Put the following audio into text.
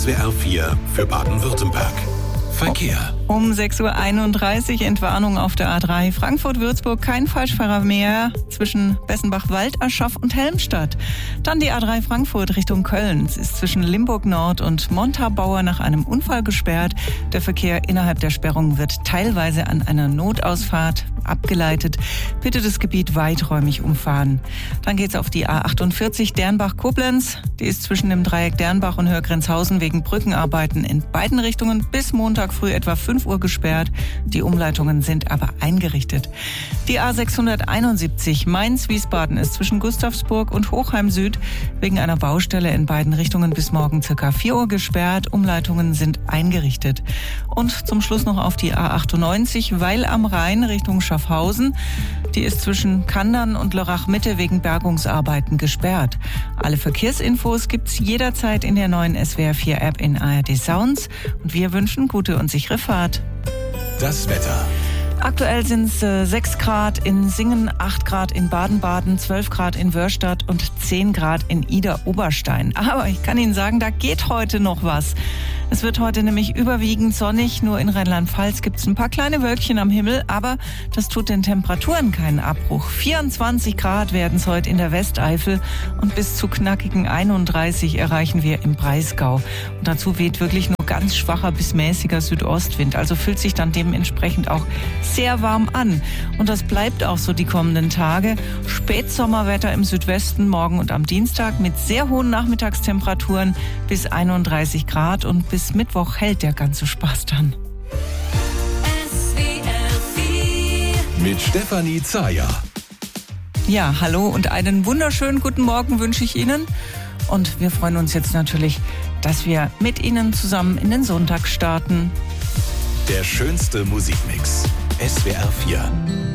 SWR 4 für Baden-Württemberg. Verkehr. Um 6.31 Uhr Entwarnung auf der A3 Frankfurt-Würzburg. Kein Falschfahrer mehr zwischen Bessenbach-Walderschaff und Helmstadt. Dann die A3 Frankfurt Richtung Köln. Es ist zwischen Limburg Nord und Montabaur nach einem Unfall gesperrt. Der Verkehr innerhalb der Sperrung wird teilweise an einer Notausfahrt abgeleitet. Bitte das Gebiet weiträumig umfahren. Dann geht's auf die A48 Dernbach-Koblenz. Die ist zwischen dem Dreieck Dernbach und Hörgrenzhausen wegen Brückenarbeiten in beiden Richtungen bis Montag früh etwa 5 Uhr gesperrt. Die Umleitungen sind aber eingerichtet. Die A671 Mainz-Wiesbaden ist zwischen Gustavsburg und Hochheim Süd wegen einer Baustelle in beiden Richtungen bis morgen ca. 4 Uhr gesperrt. Umleitungen sind eingerichtet. Und zum Schluss noch auf die A98 Weil am Rhein Richtung Schaffhausen. Die ist zwischen Kandern und Lörrach Mitte wegen Bergungsarbeiten gesperrt. Alle Verkehrsinfos gibt's jederzeit in der neuen SWR 4 App in ARD Sounds. Und wir wünschen gute und sichere Fahrt. Das Wetter. Aktuell sind es 6 Grad in Singen, 8 Grad in Baden-Baden, 12 Grad in Wörstadt und 10 Grad in Idar-Oberstein. Aber ich kann Ihnen sagen, da geht heute noch was. Es wird heute nämlich überwiegend sonnig. Nur in Rheinland-Pfalz gibt es ein paar kleine Wölkchen am Himmel. Aber das tut den Temperaturen keinen Abbruch. 24 Grad werden es heute in der Westeifel und bis zu knackigen 31 erreichen wir im Breisgau. Und dazu weht wirklich nur ganz schwacher bis mäßiger Südostwind. Also fühlt sich dann dementsprechend auch sehr warm an. Und das bleibt auch so die kommenden Tage. Spätsommerwetter im Südwesten morgen und am Dienstag mit sehr hohen Nachmittagstemperaturen bis 31 Grad und bis Mittwoch hält der ganze Spaß dann. Mit Stefanie Zayer. Ja, hallo und einen wunderschönen guten Morgen wünsche ich Ihnen. Und wir freuen uns jetzt natürlich, dass wir mit Ihnen zusammen in den Sonntag starten. Der schönste Musikmix. SWR 4.